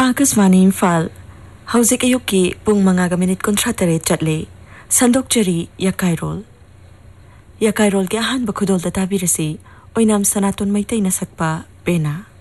आकाशवाणी इम्फाल हौजिक अयुक्की पुंग 5:38 चटले संदोकचरी यकाइरोल के अहानबा खुदोलदा ताबिरसी ओइनाम सनातन मैतैना सकपा पेना।